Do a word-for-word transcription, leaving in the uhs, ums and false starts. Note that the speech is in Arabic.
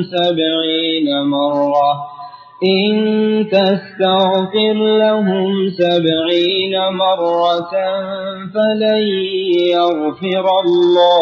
سبعين مرة إن تستغفر لهم سبعين مرة فلن يغفر الله